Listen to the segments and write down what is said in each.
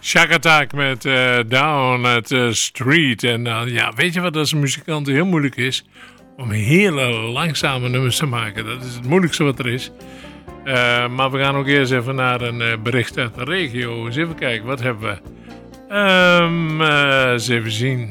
Shack Attack met Down at the Street. En ja, weet je wat als een muzikant heel moeilijk is? Om hele langzame nummers te maken. Dat is het moeilijkste wat er is. Maar we gaan ook eerst even naar een bericht uit de regio. Eens even kijken, wat hebben we? Eens even zien.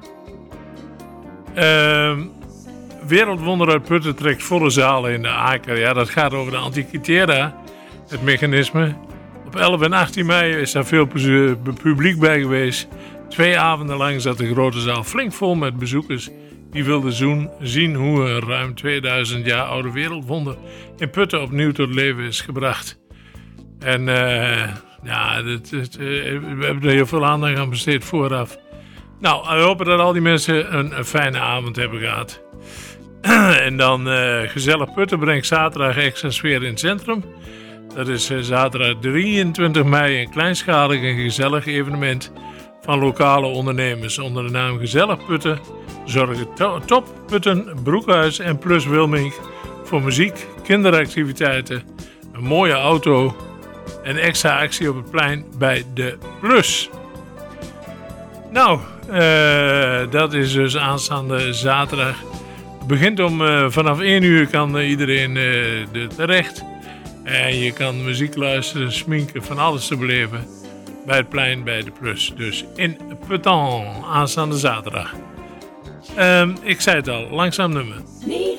Wereldwonder uit Putten trekt volle zalen in de Aker. Ja, dat gaat over de Antikythera, het mechanisme. Op 11 en 18 mei is daar veel publiek bij geweest. 2 avonden lang zat de grote zaal flink vol met bezoekers die wilden zien hoe een ruim 2000 jaar oude wereldwonder in Putten opnieuw tot leven is gebracht. En ja, we hebben er heel veel aandacht aan besteed vooraf. Nou, we hopen dat al die mensen een fijne avond hebben gehad. En dan Gezellig Putten brengt zaterdag extra sfeer in het centrum. Dat is zaterdag 23 mei een kleinschalig en gezellig evenement van lokale ondernemers. Onder de naam Gezellig Putten zorgen Top Putten, Broekhuis en Plus Wilmink voor muziek, kinderactiviteiten, een mooie auto en extra actie op het plein bij de Plus. Nou, dat is dus aanstaande zaterdag. Het begint vanaf 1 uur kan iedereen er terecht. En je kan muziek luisteren, sminken, van alles te beleven bij het plein bij de Plus. Dus in Putten, aanstaande zaterdag. Ik zei het al, langzaam nummer.